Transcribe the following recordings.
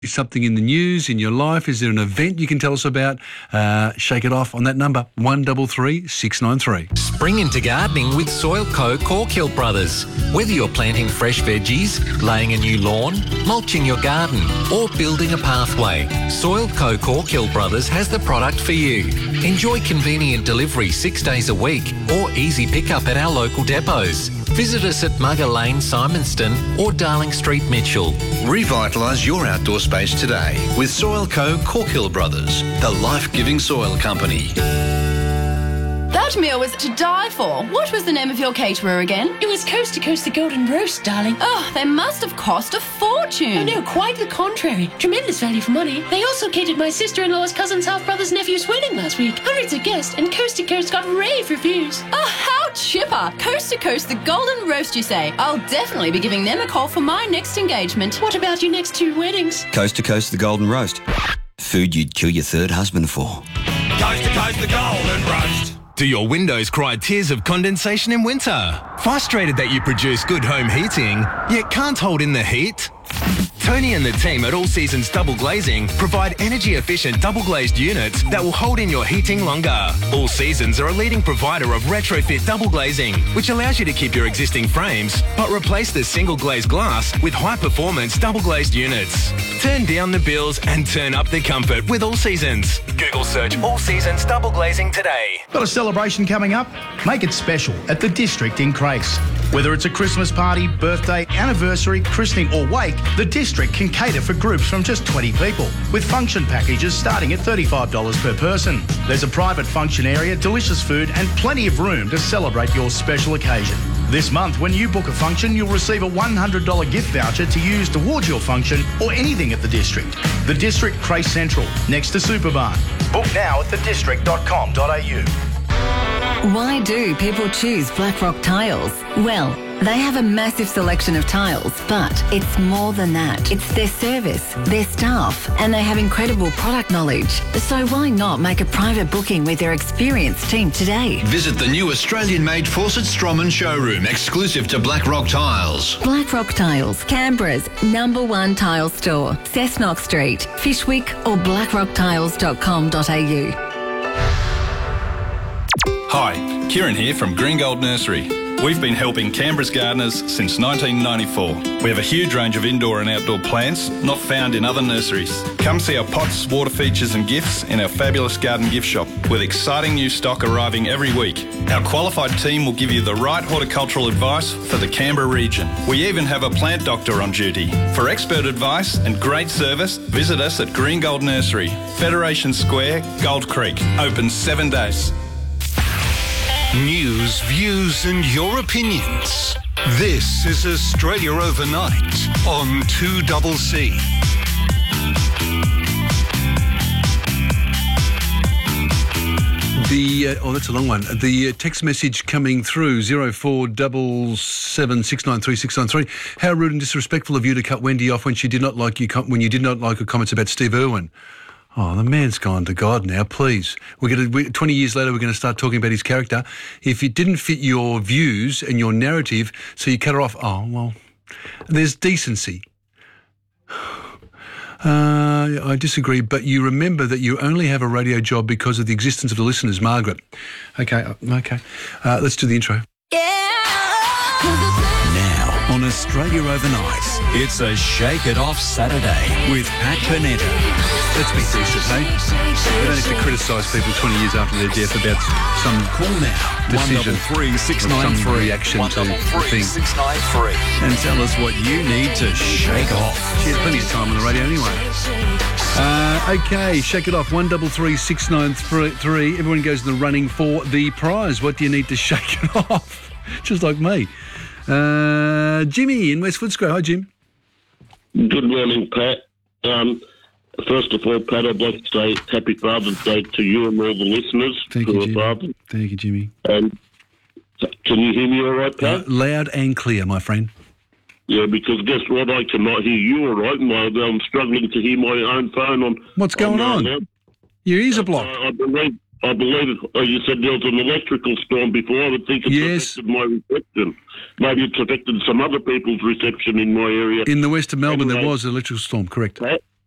Is something in the news, in your life? Is there an event you can tell us about? Shake it off on that number, 133 693. Spring into gardening with Soil Co. Corkhill Brothers. Whether you're planting fresh veggies, laying a new lawn, mulching your garden or building a pathway, Soil Co. Corkhill Brothers has the product for you. Enjoy convenient delivery 6 days a week or easy pickup at our local depots. Visit us at Mugger Lane, Simonston or Darling Street, Mitchell. Revitalise your outdoor space today with Soil Co. Corkhill Brothers, the life-giving soil company. That meal was to die for. What was the name of your caterer again? It was Coast to Coast the Golden Roast, darling. Oh, they must have cost a fortune. Oh no, quite the contrary. Tremendous value for money. They also catered my sister-in-law's cousin's half-brother's nephew's wedding last week. Hundreds of guests, and Coast to Coast got rave reviews. Oh, how chipper. Coast to Coast the Golden Roast, you say? I'll definitely be giving them a call for my next engagement. What about your next 2 weddings? Coast to Coast the Golden Roast. Food you'd kill your third husband for. Coast to Coast the Golden Roast. Do your windows cry tears of condensation in winter? Frustrated that you produce good home heating, yet can't hold in the heat? Tony and the team at All Seasons Double Glazing provide energy-efficient double-glazed units that will hold in your heating longer. All Seasons are a leading provider of retrofit double glazing, which allows you to keep your existing frames, but replace the single-glazed glass with high-performance double-glazed units. Turn down the bills and turn up the comfort with All Seasons. Google search All Seasons Double Glazing today. Got a celebration coming up? Make it special at the District in Crace. Whether it's a Christmas party, birthday, anniversary, christening or wake, the District can cater for groups from just 20 people, with function packages starting at $35 per person. There's a private function area, delicious food and plenty of room to celebrate your special occasion. This month, when you book a function, you'll receive a $100 gift voucher to use towards your function or anything at the District. The District Crace Central, next to Superbarn. Book now at thedistrict.com.au. Why do people choose Blackrock Tiles? Well, they have a massive selection of tiles, but it's more than that. It's their service, their staff, and they have incredible product knowledge. So why not make a private booking with their experienced team today? Visit the new Australian-made Fawcett Stroman showroom, exclusive to Blackrock Tiles. Blackrock Tiles, Canberra's #1 tile store. Cessnock Street, Fishwick or blackrocktiles.com.au. Hi, Kieran here from Green Gold Nursery. We've been helping Canberra's gardeners since 1994. We have a huge range of indoor and outdoor plants not found in other nurseries. Come see our pots, water features and gifts in our fabulous garden gift shop with exciting new stock arriving every week. Our qualified team will give you the right horticultural advice for the Canberra region. We even have a plant doctor on duty. For expert advice and great service, visit us at Green Gold Nursery, Federation Square, Gold Creek. Open 7 days. News, views and your opinions. This is Australia Overnight on 2CC. That's a long one. The text message coming through, 0477 693 693. How rude and disrespectful of you to cut Wendy off when you did not like her comments about Steve Irwin. Oh, the man's gone to God now, please. 20 years later, we're going to start talking about his character. If it didn't fit your views and your narrative, so you cut her off, oh, well, there's decency. I disagree, but you remember that you only have a radio job because of the existence of the listeners, Margaret. Okay. Let's do the intro. Now on Australia Overnight, it's a Shake It Off Saturday with Pat Bernetta. Let's be decent, eh? We don't have to criticise people 20 years after their death about some call now decision, 133 some reaction to the thing. 693 and tell us what you need to shake off. She has plenty of time on the radio anyway. Okay, Shake It Off, 133 693. Everyone goes in the running for the prize. What do you need to shake it off? Just like me. Jimmy in West Footscray. Hi, Jim. Good morning, Pat. First of all, Pat, I'd like to say Happy Father's Day to you and all the listeners. Thank you, Jimmy. Thank you, Jimmy. And can you hear me all right, Pat? Loud and clear, my friend. Yeah, because guess what? I cannot hear you all right. I'm struggling to hear my own phone on. What's going on? Now. Your ears are blocked. I believe you said there was an electrical storm before. I would think it's affected my reception. Maybe it's affected some other people's reception in my area. In the west of Melbourne, there was an electrical storm, correct. Pat, I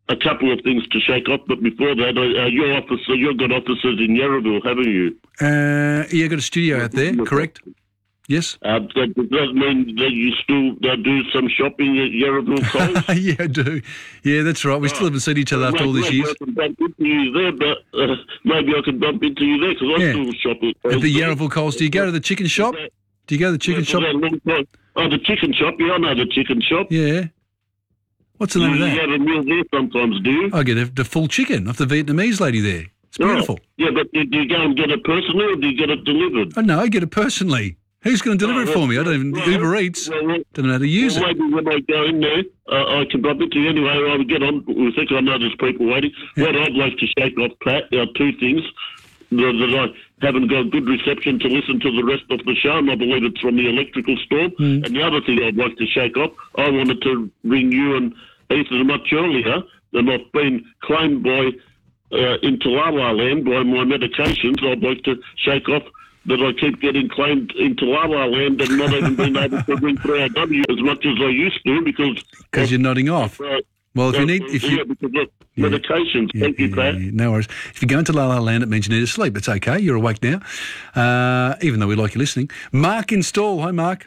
a couple of things to shake off, but before that, you've got offices in Yarraville, haven't you? You've got a studio out there, correct? Yes. Does that mean that you still do some shopping at Yarraville Coles? Yeah, I do. Yeah, that's right. We still haven't seen each other after all these years. I can bump into you there, but maybe I can bump into you there because I still shop at Coles. At the Yarraville Coles. Do you go to the chicken shop? Do you go to the chicken shop? Oh, the chicken shop. Yeah, I know the chicken shop. Yeah. What's the name of that? You have a meal there sometimes, do you? I get the full chicken off the Vietnamese lady there. It's beautiful. Yeah, but do you go and get it personally or do you get it delivered? Oh, no, I get it personally. Who's going to deliver it for me? I don't even... Uber Eats. Don't know how to use it. Maybe when I go in there, I can bump into you anyway. I'll get on. I think I know there's people waiting. Yeah. What I'd like to shake off, Pat, are two things. That I haven't got good reception to listen to the rest of the show, and I believe it's from the electrical storm. And the other thing I'd like to shake off, I wanted to ring you and Ethan much earlier, and I've been claimed by into La La Land by my medications. I'd like to shake off that I keep getting claimed into La La Land and not even being able to ring 3RW as much as I used to because you're nodding off. Well, because of medications. Thank you, Pat. No worries. If you go into La La Land, it means you need to sleep. It's okay. You're awake now, even though we like you listening. Mark in Stall. Hi, Mark.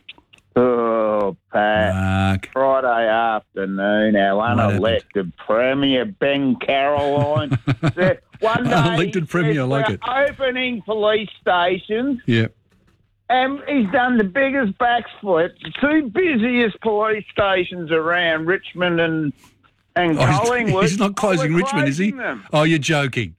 Oh, Pat. Mark. Friday afternoon, our unelected Premier, Ben Caroline. One day, unelected Premier, I like it. Opening police stations. Yeah. And he's done the biggest backflip. The two busiest police stations around, Richmond and Collingwood. He's not closing Richmond, is he? Them. Oh, you're joking.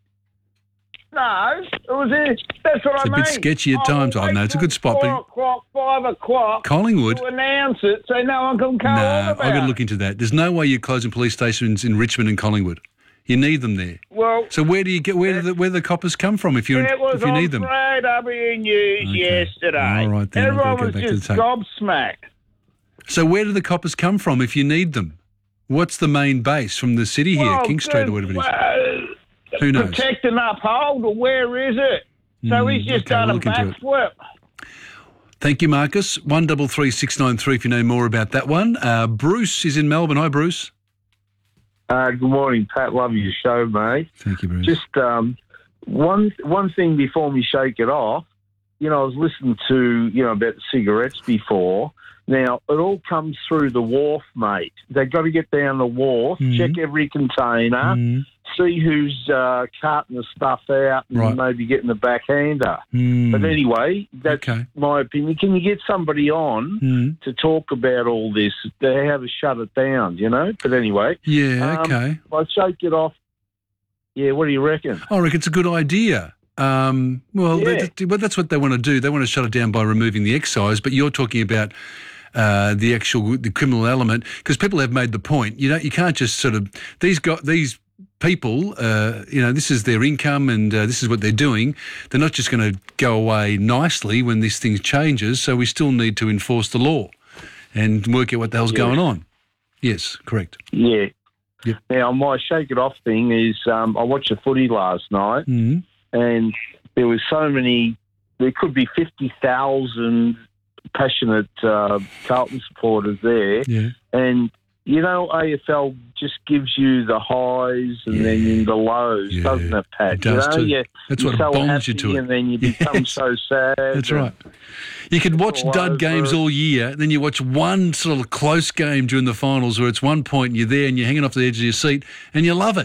No, that's what I mean. It's a bit sketchy at times. I know it's a good spot. 4 o'clock, 5 o'clock. Collingwood? To announce it so no one can come on about it. I've got to look into that. There's no way you're closing police stations in Richmond and Collingwood. You need them there. Well, so where do you get where do the coppers come from if you need them? It was on 3AW News yesterday. All right, then everyone was just gobsmacked. So where do the coppers come from if you need them? What's the main base from the city here, King Street or whatever it is? Who knows? Protect and uphold, or where is it? So he's just done a backflip. Thank you, Marcus. 133693 if you know more about that one. Bruce is in Melbourne. Hi, Bruce. Good morning, Pat. Love your show, mate. Thank you, Bruce. Just one thing before we shake it off. I was listening to, about the cigarettes before. Now, it all comes through the wharf, mate. They've got to get down the wharf, check every container, see who's carting the stuff out and maybe getting the backhander. But anyway, that's my opinion. Can you get somebody on to talk about all this? They have to shut it down, But anyway. Yeah, okay. I'll shake it off. Yeah, what do you reckon? I reckon it's a good idea. That's what they want to do. They want to shut it down by removing the excise, but you're talking about the criminal element, because people have made the point. You can't just sort of these people. This is their income and this is what they're doing. They're not just going to go away nicely when this thing changes. So we still need to enforce the law and work out what the hell's going on. Yes, correct. Yeah. Yep. Now my shake it off thing is I watched the footy last night and there was so many. There could be 50,000 passionate Carlton supporters there, and AFL just gives you the highs and then the lows, doesn't it, Pat? It does too. That's what so bonds you to it. And then you become so sad. That's right. You could watch dud games all year, and then you watch one sort of close game during the finals where it's 1 point and you're there and you're hanging off the edge of your seat and you love it.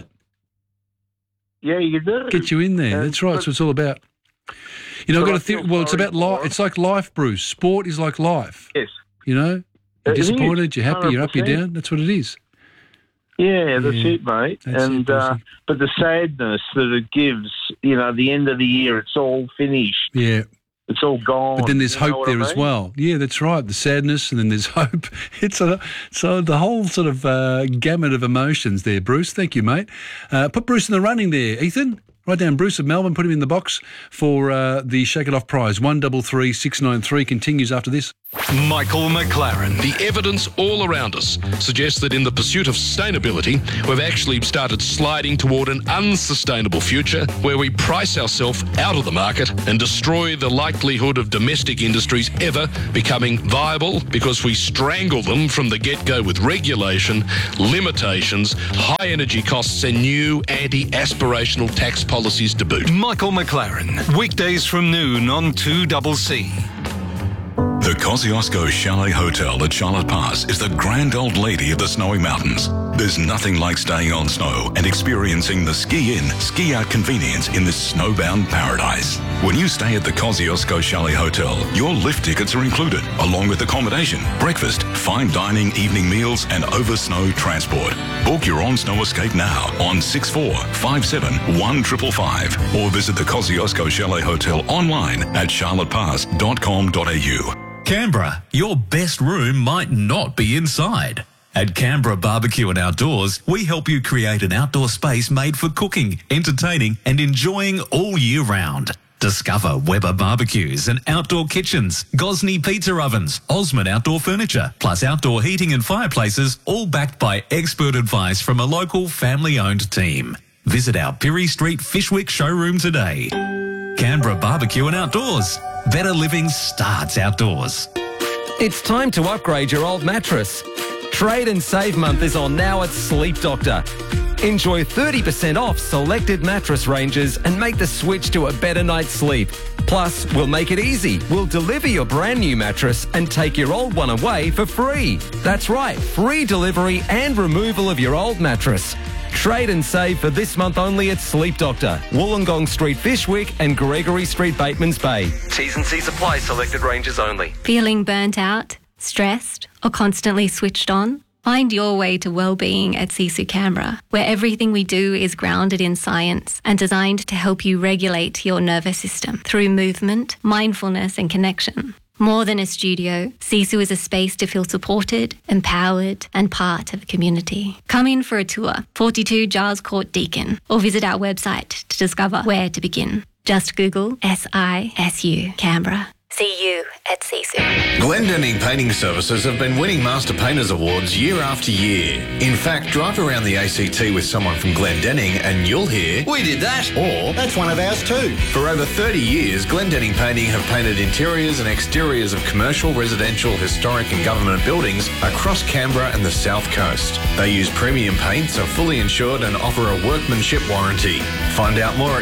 Yeah, you do. Get you in there. That's right. That's what it's all about. I've got to think. Well, it's about life. It's like life, Bruce. Sport is like life. Yes. You're disappointed, you're happy, 100%. You're up, you're down. That's what it is. Yeah, that's it, mate. But the sadness that it gives, the end of the year, it's all finished. Yeah. It's all gone. But then there's hope there as well. Yeah, that's right. The sadness, and then there's hope. It's so the whole sort of gamut of emotions there, Bruce. Thank you, mate. Put Bruce in the running there, Ethan. Write down Bruce of Melbourne, put him in the box for the Shake It Off prize. 133693 continues after this. Michael McLaren. The evidence all around us suggests that in the pursuit of sustainability, we've actually started sliding toward an unsustainable future where we price ourselves out of the market and destroy the likelihood of domestic industries ever becoming viable because we strangle them from the get-go with regulation, limitations, high energy costs and new anti-aspirational tax policies to boot. Michael McLaren. Weekdays from noon on 2CC. The Kosciuszko Chalet Hotel at Charlotte Pass is the grand old lady of the snowy mountains. There's nothing like staying on snow and experiencing the ski-in, ski-out convenience in this snowbound paradise. When you stay at the Kosciuszko Chalet Hotel, your lift tickets are included, along with accommodation, breakfast, fine dining, evening meals and over-snow transport. Book your on-snow escape now on 64571555 or visit the Kosciuszko Chalet Hotel online at charlottepass.com.au. Canberra, your best room might not be inside. At Canberra Barbecue and Outdoors, we help you create an outdoor space made for cooking, entertaining and enjoying all year round. Discover Weber barbecues and outdoor kitchens, Gosney pizza ovens, Osmond outdoor furniture, plus outdoor heating and fireplaces, all backed by expert advice from a local family-owned team. Visit our Pirie Street Fishwick showroom today. Canberra Barbecue and Outdoors. Better living starts outdoors. It's time to upgrade your old mattress. Trade and Save Month is on now at Sleep Doctor. Enjoy 30% off selected mattress ranges and make the switch to a better night's sleep. Plus, we'll make it easy. We'll deliver your brand new mattress and take your old one away for free. That's right, free delivery and removal of your old mattress. Trade and save for this month only at Sleep Doctor, Wollongong Street Fishwick and Gregory Street Batemans Bay. T's and C's apply, selected ranges only. Feeling burnt out, stressed or constantly switched on? Find your way to well-being at Sisu Canberra, where everything we do is grounded in science and designed to help you regulate your nervous system through movement, mindfulness and connection. More than a studio, Sisu is a space to feel supported, empowered and part of a community. Come in for a tour, 42 Giles Court Deakin, or visit our website to discover where to begin. Just Google SISU Canberra. See you at Sisu. Glendenning Painting Services have been winning Master Painters Awards year after year. In fact, drive around the ACT with someone from Glendenning and you'll hear, "We did that," or "That's one of ours too." For over 30 years, Glendenning Painting have painted interiors and exteriors of commercial, residential, historic and government buildings across Canberra and the South Coast. They use premium paints, are fully insured and offer a workmanship warranty. Find out more at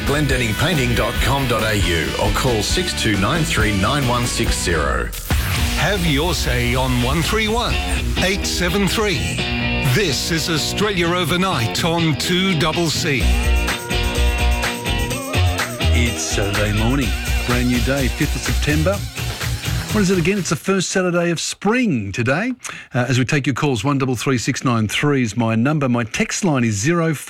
glendenningpainting.com.au or call 62939160. Have your say on 131 873. This is Australia Overnight on 2CC. It's Saturday morning, brand new day, 5th of September. What is it again? It's the first Saturday of spring today. As we take your calls, 133693 is my number. My text line is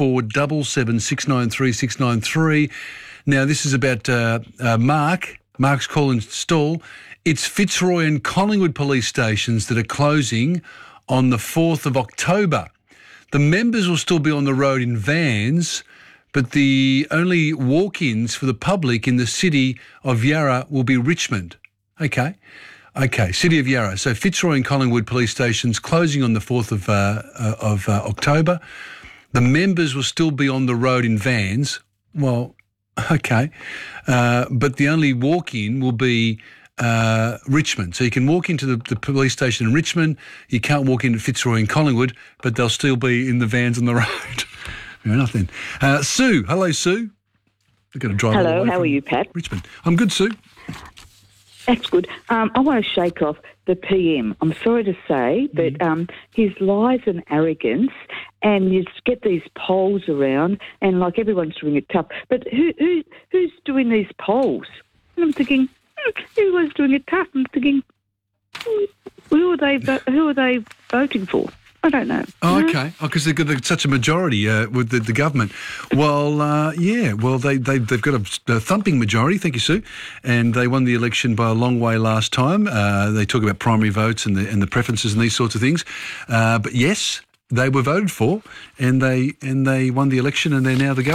0477693693. Now, this is about Mark. Mark's calling Stall. It's Fitzroy and Collingwood police stations that are closing on the 4th of October. The members will still be on the road in vans, but the only walk-ins for the public in the city of Yarra will be Richmond. Okay, City of Yarra. So Fitzroy and Collingwood police stations closing on the 4th of October. The members will still be on the road in vans. Well, okay, but the only walk-in will be Richmond. So you can walk into the police station in Richmond. You can't walk into Fitzroy and Collingwood, but they'll still be in the vans on the road. Fair enough then. Sue. Hello, Sue. We've got to drive all the Hello, way how from are you, Pat? Richmond. I'm good, Sue. That's good. I want to shake off the PM. I'm sorry to say, but his lies and arrogance, and you get these polls around, and like everyone's doing it tough. But who's doing these polls? And I'm thinking, everyone's doing it tough. I'm thinking, who are they voting for? I don't know. Oh, okay. Oh, because they've got such a majority with the government. Well, yeah. Well, they've got a thumping majority. Thank you, Sue. And they won the election by a long way last time. They talk about primary votes and the preferences and these sorts of things. But yes, they were voted for, and they won the election, and they're now the government.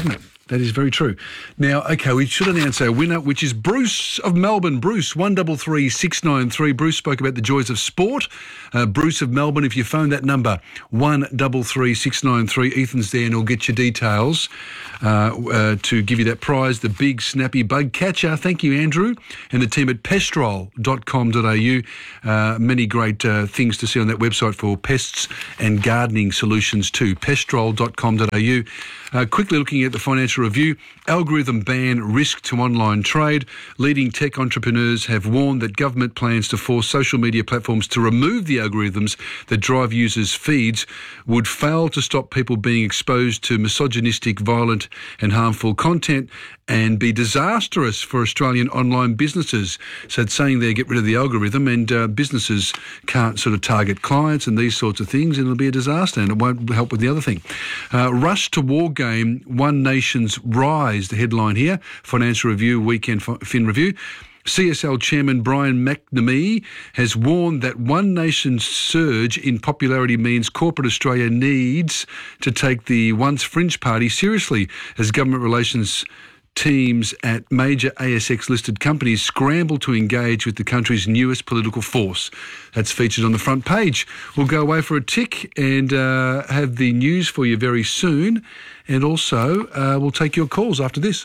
That is very true. Now, okay, we should announce our winner, which is Bruce of Melbourne. Bruce, 133693. Bruce spoke about the joys of sport. Bruce of Melbourne, if you phone that number, 133693, Ethan's there and he'll get your details to give you that prize, the big snappy bug catcher. Thank you, Andrew, and the team at pestrol.com.au. Many great things to see on that website for pests and gardening solutions too, pestrol.com.au. Quickly looking at the financial review, algorithm ban risk to online trade. Leading tech entrepreneurs have warned that government plans to force social media platforms to remove the algorithms that drive users' feeds would fail to stop people being exposed to misogynistic, violent and harmful content and be disastrous for Australian online businesses. So it's saying there, get rid of the algorithm and businesses can't sort of target clients and these sorts of things, and it'll be a disaster and it won't help with the other thing. Rush to war game, One Nation's rise, the headline here. Financial Review, Weekend Fin Review. CSL Chairman Brian McNamee has warned that One Nation's surge in popularity means corporate Australia needs to take the once fringe party seriously as government relations teams at major ASX-listed companies scramble to engage with the country's newest political force. That's featured on the front page. We'll go away for a tick and have the news for you very soon. And also, we'll take your calls after this.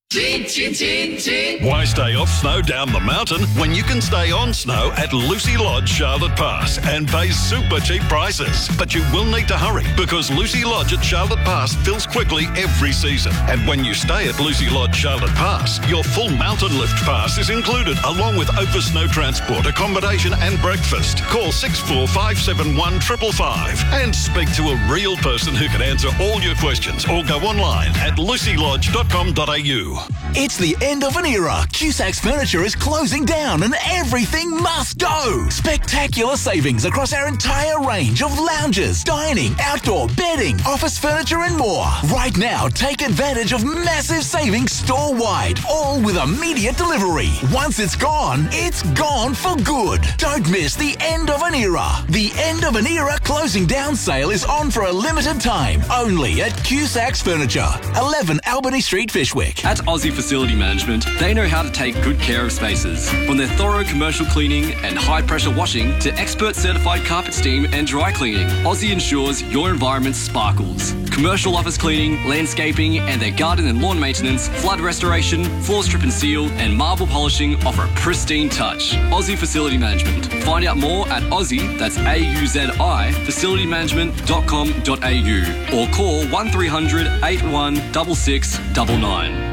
Why stay off snow down the mountain when you can stay on snow at Lucy Lodge, Charlotte Pass and pay super cheap prices? But you will need to hurry because Lucy Lodge at Charlotte Pass fills quickly every season. And when you stay at Lucy Lodge, Charlotte Pass, your full mountain lift pass is included along with over snow transport, accommodation and breakfast. Call 64571 555 and speak to a real person who can answer all your questions or go online at lucylodge.com.au. It's the end of an era. Cusac's Furniture is closing down and everything must go. Spectacular savings across our entire range of lounges, dining, outdoor, bedding, office furniture and more. Right now, take advantage of massive savings store-wide, all with immediate delivery. Once it's gone for good. Don't miss the end of an era. The end of an era closing down sale is on for a limited time, only at Cusac's Furniture, 11 Albany Street, Fishwick. At Aussie Facility Management, they know how to take good care of spaces. From their thorough commercial cleaning and high-pressure washing to expert certified carpet steam and dry cleaning, Aussie ensures your environment sparkles. Commercial office cleaning, landscaping and their garden and lawn maintenance, flood restoration, floor strip and seal and marble polishing offer a pristine touch. Aussie Facility Management. Find out more at Aussie, that's AUZI, facilitymanagement.com.au or call 1300 81 6699.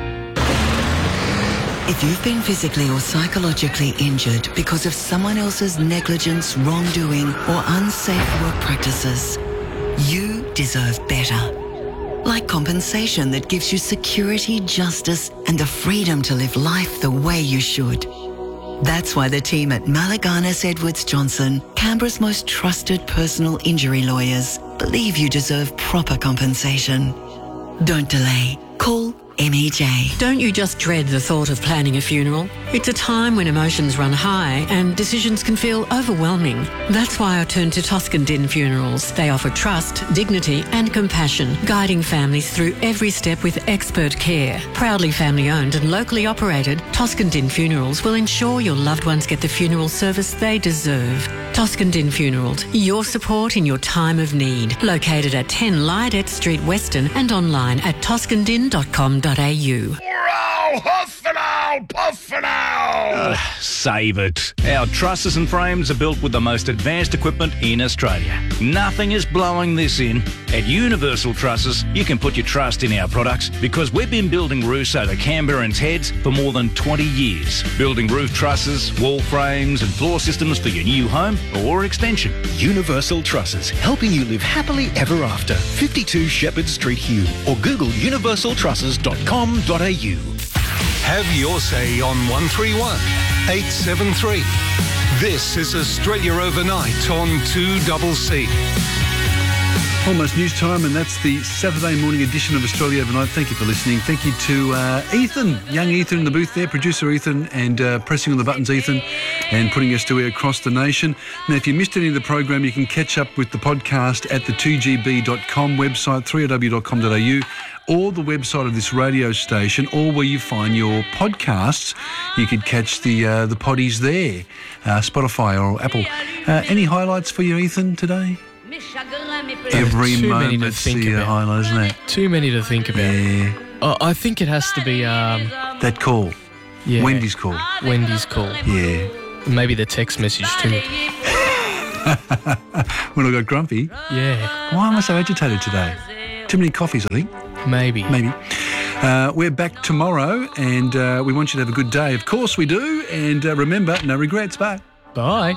If you've been physically or psychologically injured because of someone else's negligence, wrongdoing, or unsafe work practices, you deserve better. Like compensation that gives you security, justice, and the freedom to live life the way you should. That's why the team at Malaganas Edwards Johnson, Canberra's most trusted personal injury lawyers, believe you deserve proper compensation. Don't delay. Call MEJ. Don't you just dread the thought of planning a funeral? It's a time when emotions run high and decisions can feel overwhelming. That's why I turn to Toscan Din Funerals. They offer trust, dignity and compassion, guiding families through every step with expert care. Proudly family owned and locally operated, Toscan Din Funerals will ensure your loved ones get the funeral service they deserve. Toscan Din Funerals, your support in your time of need. Located at 10 Lydette Street, Weston and online at toscandin.com.au. Save it. Our trusses and frames are built with the most advanced equipment in Australia. Nothing is blowing this in. At Universal Trusses, you can put your trust in our products because we've been building roofs over Canberrans' heads for more than 20 years. Building roof trusses, wall frames and floor systems for your new home or extension. Universal Trusses, helping you live happily ever after. 52 Shepherd Street, Hume, or Google universaltrusses.com.au. Have your say on 131 873. This is Australia Overnight on 2CC. Almost news time, and that's the Saturday morning edition of Australia Overnight. Thank you for listening. Thank you to Ethan, young Ethan in the booth there, producer Ethan, and pressing on the buttons, Ethan, and putting us to across the nation. Now, if you missed any of the program, you can catch up with the podcast at the 2GB.com website, 3AW.com.au, or the website of this radio station, or where you find your podcasts. You could catch the poddies there, Spotify or Apple. Any highlights for you, Ethan, today? Every Too many to moment's think the about. highlight, isn't it? Too many to think about. Yeah. I think it has to be That call. yeah, Wendy's call. Wendy's call. Yeah. Maybe the text message too. When I got grumpy. Yeah. Why am I so agitated today? Too many coffees, I think. Maybe. We're back tomorrow, and we want you to have a good day. Of course we do. And remember, no regrets. Bye. Bye.